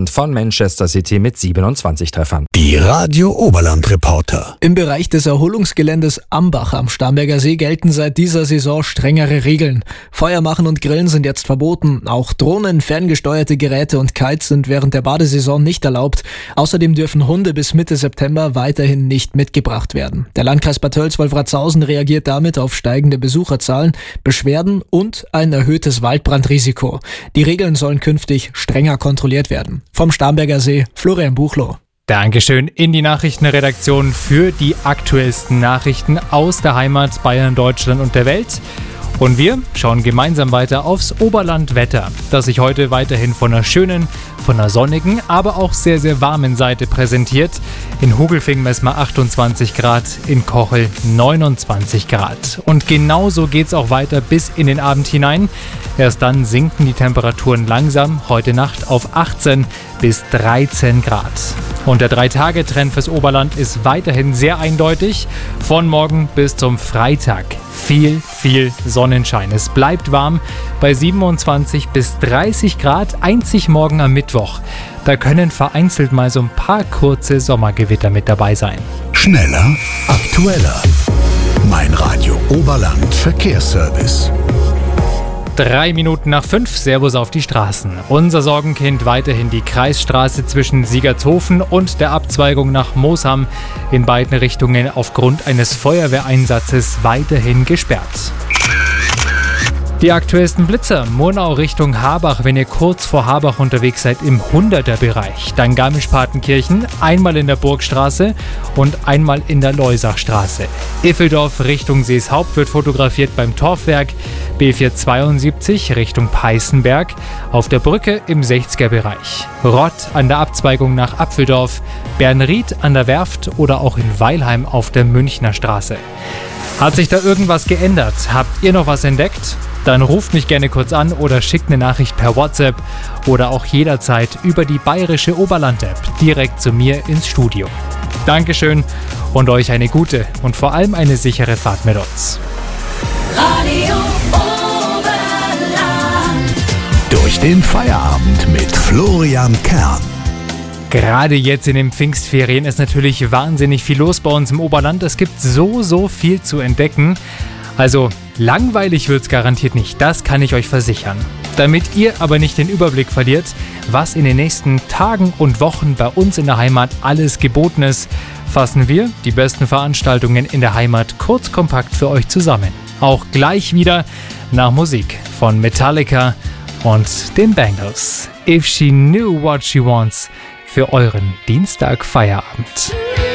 von Manchester City mit 27 Treffern. Die Radio Oberland Reporter. Im Bereich des Erholungsgeländes Ambach am Starnberger See gelten seit dieser Saison strengere Regeln. Feuer machen und Grillen sind jetzt verboten. Auch Drohnen, ferngesteuerte Geräte und Kites sind während der Badesaison nicht erlaubt. Außerdem dürfen Hunde bis Mitte September weiterhin nicht mitgebracht werden. Der Landkreis Bad Tölz-Wolfratshausen reagiert damit auf steigende Besucherzahlen, Beschwerden und ein erhöhtes Waldbrandrisiko. Die Regeln sollen künftig strenger kontrolliert werden. Vom Starnberger See, Florian Buchloh. Dankeschön in die Nachrichtenredaktion für die aktuellsten Nachrichten aus der Heimat, Bayern, Deutschland und der Welt. Und wir schauen gemeinsam weiter aufs Oberlandwetter, das sich heute weiterhin von einer schönen, von einer sonnigen, aber auch sehr, sehr warmen Seite präsentiert. In Hugelfing messen wir 28 Grad, in Kochel 29 Grad. Und genauso geht's auch weiter bis in den Abend hinein. Erst dann sinken die Temperaturen langsam, heute Nacht auf 18 bis 13 Grad. Und der 3-Tage-Trend fürs Oberland ist weiterhin sehr eindeutig. Von morgen bis zum Freitag viel Sonnenschein. Es bleibt warm bei 27 bis 30 Grad, einzig morgen am Mittwoch. Da können vereinzelt mal so ein paar kurze Sommergewitter mit dabei sein. Schneller, aktueller. Mein Radio Oberland Verkehrsservice. 3 Minuten nach 5, Servus auf die Straßen. Unser Sorgenkind weiterhin die Kreisstraße zwischen Siegertshofen und der Abzweigung nach Moosham in beiden Richtungen aufgrund eines Feuerwehreinsatzes weiterhin gesperrt. Die aktuellsten Blitzer, Murnau Richtung Habach, wenn ihr kurz vor Habach unterwegs seid im 100er-Bereich. Dann Garmisch-Partenkirchen, einmal in der Burgstraße und einmal in der Leusachstraße. Iffeldorf Richtung Seeshaupt wird fotografiert beim Torfwerk, B472 Richtung Peißenberg, auf der Brücke im 60er-Bereich. Rott an der Abzweigung nach Apfeldorf, Bernried an der Werft oder auch in Weilheim auf der Münchner Straße. Hat sich da irgendwas geändert? Habt ihr noch was entdeckt? Dann ruft mich gerne kurz an oder schickt eine Nachricht per WhatsApp oder auch jederzeit über die Bayerische Oberland-App direkt zu mir ins Studio. Dankeschön und euch eine gute und vor allem eine sichere Fahrt mit uns. Radio Oberland. Durch den Feierabend mit Florian Kern. Gerade jetzt in den Pfingstferien ist natürlich wahnsinnig viel los bei uns im Oberland. Es gibt so viel zu entdecken. Also langweilig wird's garantiert nicht, das kann ich euch versichern. Damit ihr aber nicht den Überblick verliert, was in den nächsten Tagen und Wochen bei uns in der Heimat alles geboten ist, fassen wir die besten Veranstaltungen in der Heimat kurz kompakt für euch zusammen. Auch gleich wieder nach Musik von Metallica und den Bangles. If She Knew What She Wants für euren Dienstag-Feierabend.